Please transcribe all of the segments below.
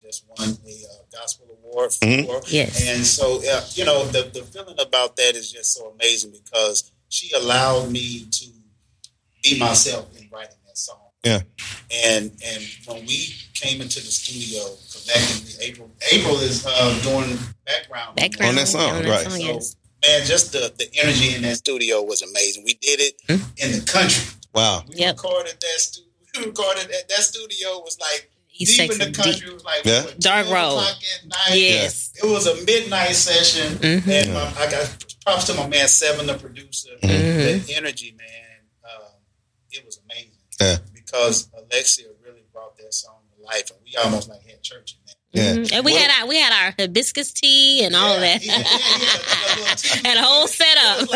that's won a gospel award for. Yes. And so, the feeling about that is just so amazing because she allowed me to be myself in writing that song. Yeah. And when we came into the studio collectively, April is doing background on that song, right? So, man, just the energy in that studio was amazing. We did it in the country. Wow. We recorded that studio. That studio was like deep in the country. It was like Dark Road. Yes. It was a midnight session. And I got props to my man Seven, the producer. The energy, man, it was amazing. Yeah. Because Alexia really brought that song to life, and we almost like had church in that. Yeah. And we had our hibiscus tea and all of that. And a whole setup.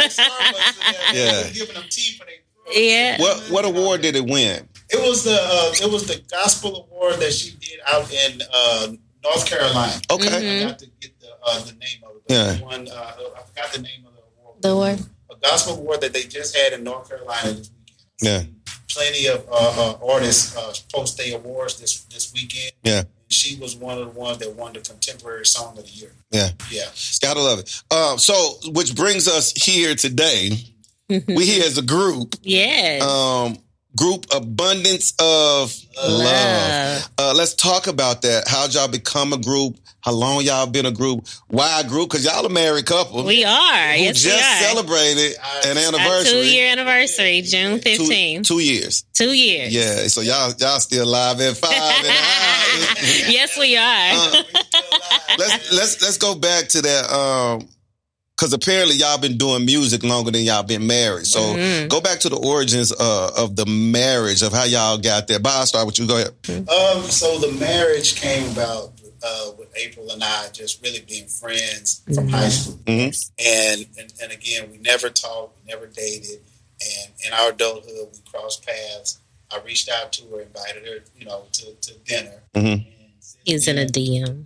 Like giving them tea for their What award did it win? It was the gospel award that she did out in North Carolina. Okay. I got to get the name of it. I forgot the name of the award. The award? A gospel award that they just had in North Carolina this weekend. Yeah. Plenty of artists post their awards this weekend. Yeah. She was one of the ones that won the Contemporary Song of the Year. Yeah. Yeah. Gotta love it. So, which brings us here today. We here as a group. Yes. Group Abundance of Love. Let's talk about that. How'd y'all become a group? How long y'all been a group? Why a group? Because y'all a married couple. We are. Yes, we are. Just celebrated an anniversary. Our 2-year anniversary, June 15th. 2 years. 2 years. Yeah. So y'all still live at 5 and Yes, we are. Let's go back to that. Because apparently y'all been doing music longer than y'all been married. So go back to the origins of the marriage, of how y'all got there. I'll start with you. Go ahead. So the marriage came about with April and I just really being friends from high school. And again, we never talked, we never dated. And in our adulthood, we crossed paths. I reached out to her, invited her, to dinner. He was in a DM.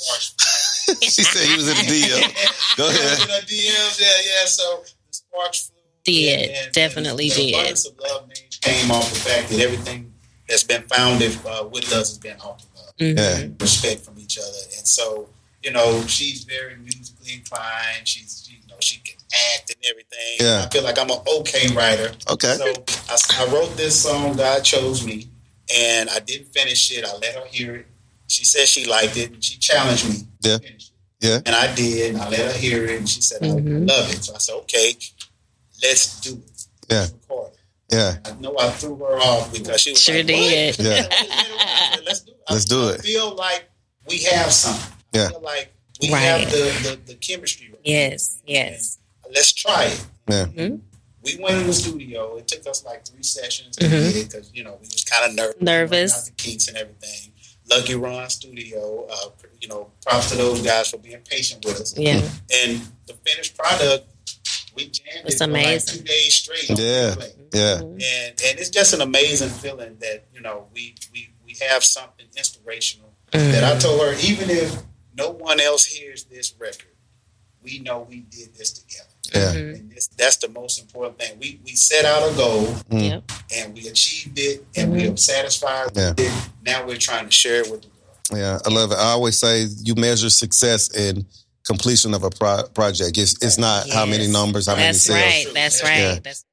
She said he was in a DM. Go ahead. In a DMs, yeah. So the sparks flew. Definitely did. The Abundance of Love name came off the fact that everything that's been founded with us has been off of love. Respect from each other. And so, she's very musically inclined. She can act and everything. Yeah. I feel like I'm an okay writer. Okay. So I wrote this song, God Chose Me, and I didn't finish it. I let her hear it. She said she liked it, and she challenged me to finish it. Yeah. And I did, and I let her hear it, and she said, I love it. So I said, okay, let's do it. Yeah. Let's record it. Yeah. I know I threw her off because she was did. Yeah. Let's do it. Let's do it. I feel like we have something. Yeah. I feel like we have the chemistry. Right. Yes. Let's try it. Yeah. We went in the studio. It took us like 3 sessions to get it because, we was kind of nervous. Out the kinks and everything. Lucky Ron Studio. Props to those guys for being patient with us. Yeah. And the finished product, we jammed it for like 2 days straight. Yeah. Yeah. And it's just an amazing feeling that, we have something inspirational that I told her, even if no one else hears this record, we know we did this together. Yeah. And that's the most important thing. We set out a goal and we achieved it and we are satisfied with it. Now we're trying to share it with the world. Yeah, I love it. I always say you measure success in completion of a project. It's not how many numbers, how many sales. That's right. Yeah.